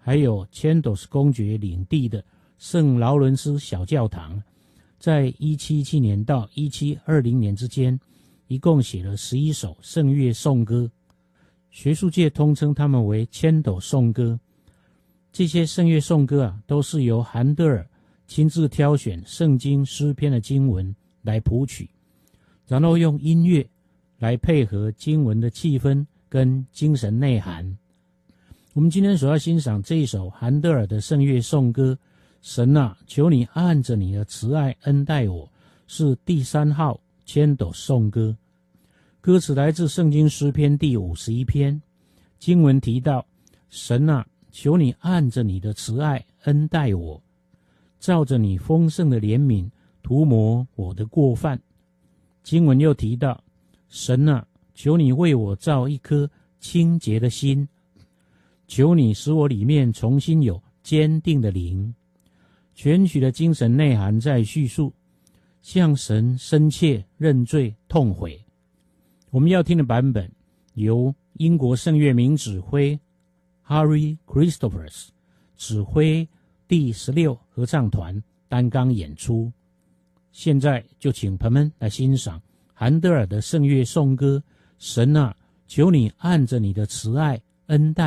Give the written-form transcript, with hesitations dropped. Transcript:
还有千斗斯公爵领地的圣劳伦斯小教堂，在1717年到1720年之间，一共写了11首圣乐颂歌，学术界通称他们为千斗颂歌。这些圣乐颂歌都是由韩德尔亲自挑选圣经诗篇的经文来谱曲，然后用音乐来配合经文的气氛跟精神内涵。我们今天所要欣赏这一首韩德尔的圣乐颂歌，神啊，求你按着你的慈爱恩待我，是第3号千斗颂歌。歌词来自圣经诗篇第51篇，经文提到，神啊，求你按着你的慈爱恩待我，照着你丰盛的怜悯涂抹我的过犯。经文又提到，神啊，求你为我造一颗清洁的心，求你使我里面重新有坚定的灵。全曲的精神内涵在叙述向神深切认罪痛悔。我们要听的版本由英国圣乐名指挥 Harry Christophers 指挥第16合唱团担纲演出。现在就请朋友们来欣赏韩德尔的圣乐颂歌，神啊，求你按着你的慈爱恩待